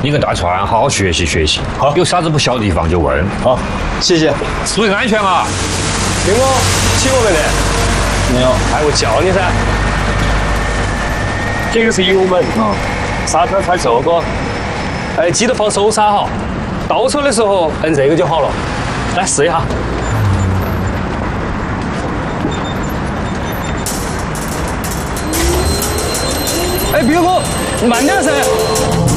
你跟大川好好学习学习， 好， 有啥子不晓得地方就问。 好，谢谢。 注意安全啊！ 听我起过没得？ 没有。 哎，我教你噻。这个是油门，刹车踩这个，哎，记得放手刹哈。倒车的时候摁这个就好了。来试一下。哎，彪哥，慢点噻。